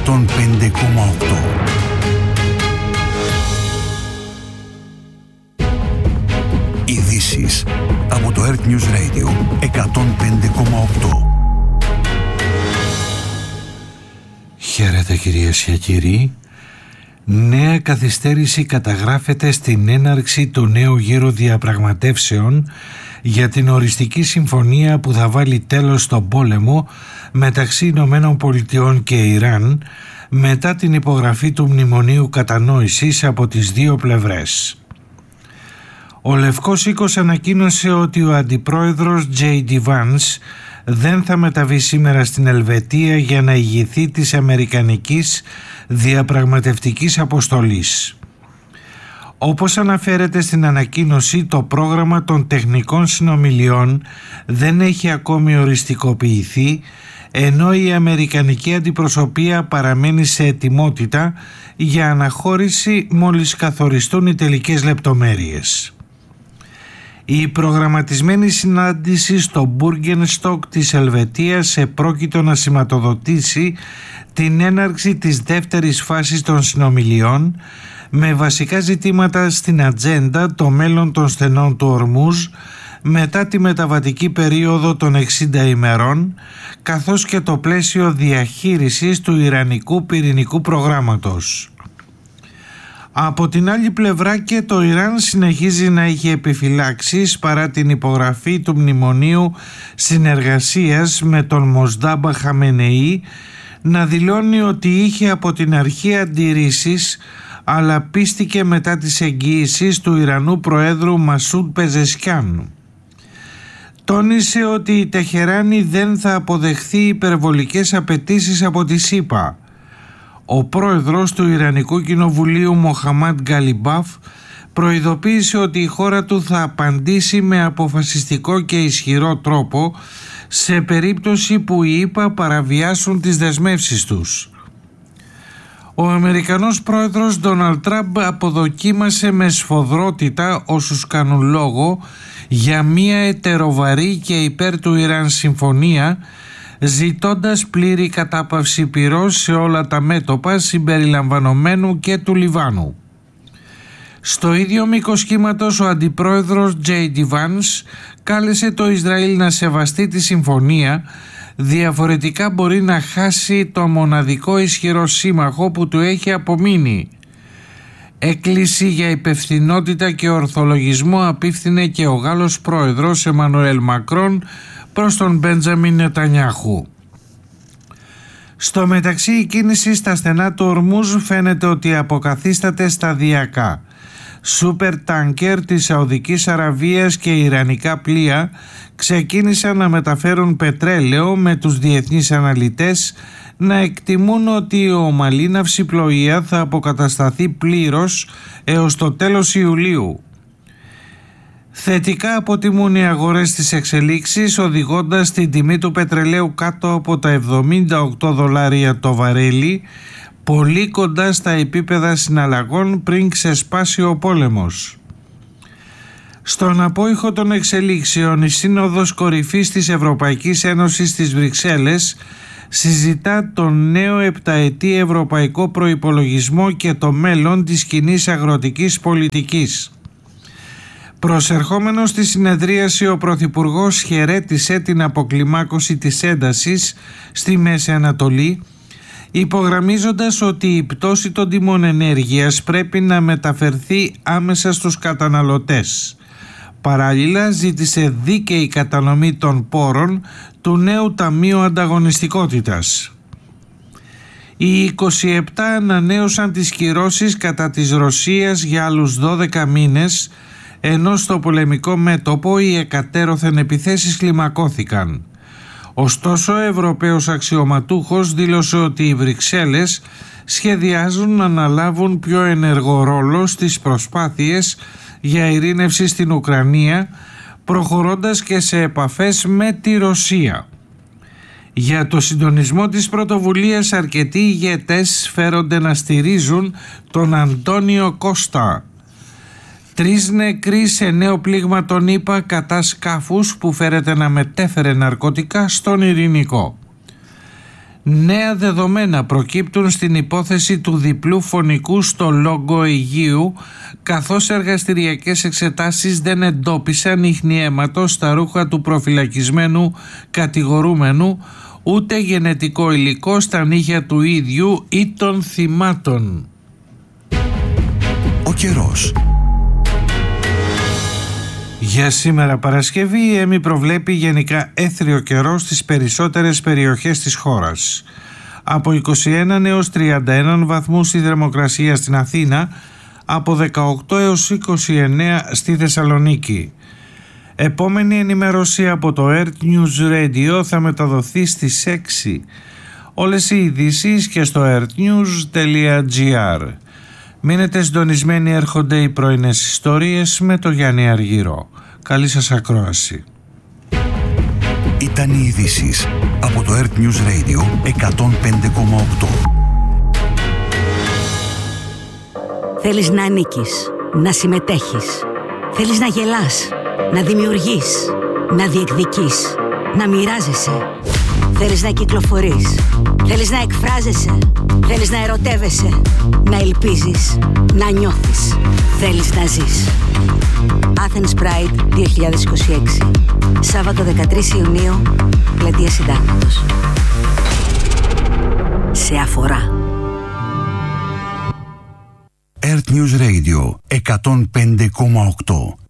105,8. Ειδήσεις από το Earth News Radio 105,8. Χαίρετε κυρίες και κύριοι. Νέα καθυστέρηση καταγράφεται στην έναρξη του νέου γύρου διαπραγματεύσεων για την οριστική συμφωνία που θα βάλει τέλος στον πόλεμο μεταξύ Ηνωμένων Πολιτειών και Ιράν μετά την υπογραφή του Μνημονίου Κατανόησης από τις δύο πλευρές. Ο Λευκός Οίκος ανακοίνωσε ότι ο αντιπρόεδρος J.D. Vance δεν θα μεταβεί σήμερα στην Ελβετία για να ηγηθεί της αμερικανικής διαπραγματευτικής αποστολής. Όπως αναφέρεται στην ανακοίνωση, το πρόγραμμα των τεχνικών συνομιλιών δεν έχει ακόμη οριστικοποιηθεί, ενώ η αμερικανική αντιπροσωπεία παραμένει σε ετοιμότητα για αναχώρηση μόλις καθοριστούν οι τελικές λεπτομέρειες. Η προγραμματισμένη συνάντηση στο Μπούργενστοκ της Ελβετίας επρόκειτο να σηματοδοτήσει την έναρξη της δεύτερης φάσης των συνομιλιών με βασικά ζητήματα στην ατζέντα το μέλλον των στενών του Ορμούζ μετά τη μεταβατική περίοδο των 60 ημερών καθώς και το πλαίσιο διαχείρισης του Ιρανικού πυρηνικού προγράμματος. Από την άλλη πλευρά και το Ιράν συνεχίζει να έχει επιφυλάξεις παρά την υπογραφή του Μνημονίου Συνεργασίας με τον Μοσντάμπα Χαμενεή, να δηλώνει ότι είχε από την αρχή αντιρρήσεις αλλά πίστηκε μετά τις εγγύησεις του Ιρανού Προέδρου Μασούντ Πεζεσκιάν. Τόνισε ότι η Τεχεράνη δεν θα αποδεχθεί υπερβολικές απαιτήσεις από τη ΣΥΠΑ. Ο πρόεδρος του Ιρανικού Κοινοβουλίου Μοχαμάντ Γκαλιμπάφ προειδοποίησε ότι η χώρα του θα απαντήσει με αποφασιστικό και ισχυρό τρόπο σε περίπτωση που οι ΗΠΑ παραβιάσουν τις δεσμεύσεις τους. Ο Αμερικανός πρόεδρος Ντόναλντ Τραμπ αποδοκίμασε με σφοδρότητα όσους κάνουν λόγο για μια ετεροβαρή και υπέρ του Ιράν συμφωνία, ζητώντας πλήρη κατάπαυση πυρός σε όλα τα μέτωπα συμπεριλαμβανομένου και του Λιβάνου. Στο ίδιο μήκος κύματος ο αντιπρόεδρος J.D. Vance κάλεσε το Ισραήλ να σεβαστεί τη συμφωνία, διαφορετικά μπορεί να χάσει το μοναδικό ισχυρό σύμμαχο που του έχει απομείνει. Έκκληση για υπευθυνότητα και ορθολογισμό απίφθινε και ο Γάλλος πρόεδρος Εμμανουέλ Μακρόν προς τον Μπέντζαμιν Νετανιάχου. Στο μεταξύ η κίνηση στα στενά του Ορμούζ φαίνεται ότι αποκαθίσταται σταδιακά. Σούπερ τάνκερ της Σαουδικής Αραβίας και ιρανικά πλοία ξεκίνησαν να μεταφέρουν πετρέλαιο, με τους διεθνείς αναλυτές να εκτιμούν ότι η ομαλή ναυσιπλοεία θα αποκατασταθεί πλήρως έως το τέλος Ιουλίου. Θετικά αποτιμούν οι αγορές τις εξελίξεις, οδηγώντας την τιμή του πετρελαίου κάτω από τα $78 το βαρέλι, πολύ κοντά στα επίπεδα συναλλαγών πριν ξεσπάσει ο πόλεμος. Στον απόϊχο των εξελίξεων, η Σύνοδος Κορυφής της Ευρωπαϊκής Ένωσης στις Βρυξέλλες συζητά τον νέο επταετή ευρωπαϊκό προϋπολογισμό και το μέλλον της κοινής αγροτικής πολιτικής. Προσερχόμενος στη συνεδρίαση, ο Πρωθυπουργός χαιρέτησε την αποκλιμάκωση της έντασης στη Μέση Ανατολή, υπογραμμίζοντας ότι η πτώση των τιμών ενέργειας πρέπει να μεταφερθεί άμεσα στους καταναλωτές. Παράλληλα ζήτησε δίκαιη κατανομή των πόρων του νέου Ταμείου Ανταγωνιστικότητας. Οι 27 ανανέωσαν τις κυρώσεις κατά της Ρωσίας για άλλους 12 μήνες, ενώ στο πολεμικό μέτωπο οι εκατέρωθεν επιθέσεις κλιμακώθηκαν. Ωστόσο, ο Ευρωπαίος αξιωματούχος δήλωσε ότι οι Βρυξέλλες σχεδιάζουν να αναλάβουν πιο ενεργό ρόλο στις προσπάθειες για ειρήνευση στην Ουκρανία, προχωρώντας και σε επαφές με τη Ρωσία. Για το συντονισμό της πρωτοβουλίας αρκετοί ηγέτες φέρονται να στηρίζουν τον Αντώνιο Κώστα. 3 νεκροί σε νέο πλήγμα των ΗΠΑ κατά σκάφους που φέρεται να μετέφερε ναρκωτικά στον Ειρηνικό. Νέα δεδομένα προκύπτουν στην υπόθεση του διπλού φωνικού στο Λόγκο Αιγαίου, καθώς εργαστηριακές εξετάσεις δεν εντόπισαν ίχνη αίματος στα ρούχα του προφυλακισμένου κατηγορούμενου, ούτε γενετικό υλικό στα νύχια του ίδιου ή των θυμάτων. Ο καιρός. Για σήμερα Παρασκευή η ΕΜΗ προβλέπει γενικά έθριο καιρό στις περισσότερες περιοχές της χώρας. Από 21 έως 31 βαθμούς η θερμοκρασία στην Αθήνα, από 18 έως 29 στη Θεσσαλονίκη. Επόμενη ενημέρωση από το Earth News Radio θα μεταδοθεί στις 6. Όλες οι ειδήσεις και στο earthnews.gr. Μείνετε συντονισμένοι, έρχονται οι πρωινές ιστορίες με το Γιάννη Αργυρό. Καλή σας ακρόαση. Ήταν οι ειδήσεις από το Earth News Radio 105,8. Θέλεις να ανήκεις, να συμμετέχεις. Θέλεις να γελάς, να δημιουργείς, να διεκδικείς, να μοιράζεσαι. Θέλεις να κυκλοφορείς, θέλεις να εκφράζεσαι, θέλεις να ερωτεύεσαι, να ελπίζεις, να νιώθεις. Θέλεις να ζεις. Athens Pride 2026. Σάββατο 13 Ιουνίου, Πλατεία Συντάγματος. Σε αφορά. Earth News Radio 105,8.